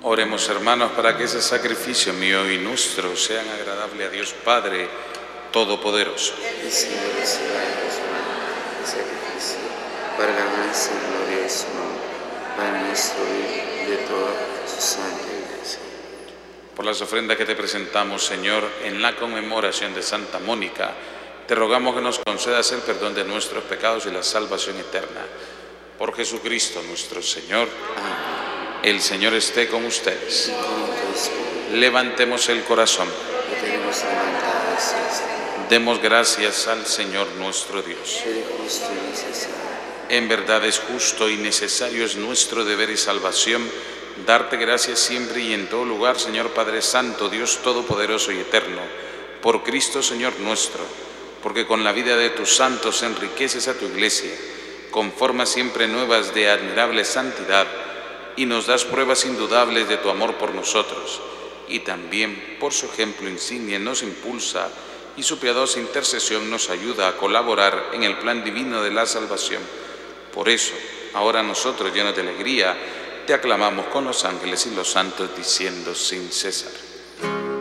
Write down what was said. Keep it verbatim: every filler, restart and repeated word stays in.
Oremos, hermanos, para que ese sacrificio mío y nuestro sean agradables a Dios Padre Todopoderoso. El Señor reciba de tus manos el sacrificio para la alabanza y gloria de su nombre, para nuestro bien y de toda su santa Iglesia. Por las ofrendas que te presentamos, Señor, en la conmemoración de Santa Mónica, te rogamos que nos concedas el perdón de nuestros pecados y la salvación eterna. Por Jesucristo nuestro Señor. Amén. El Señor esté con ustedes. Y con tu espíritu. Levantemos el corazón. Lo tenemos levantado hacia este. Demos gracias al Señor nuestro Dios. Pero justo y necesario. En verdad es justo y necesario, es nuestro deber y salvación darte gracias siempre y en todo lugar, Señor Padre Santo, Dios Todopoderoso y Eterno, por Cristo Señor nuestro, porque con la vida de tus santos enriqueces a tu Iglesia, con formas siempre nuevas de admirable santidad, y nos das pruebas indudables de tu amor por nosotros, y también por su ejemplo insigne nos impulsa y su piadosa intercesión nos ayuda a colaborar en el plan divino de la salvación. Por eso, ahora nosotros, llenos de alegría, te aclamamos con los ángeles y los santos, diciendo sin cesar.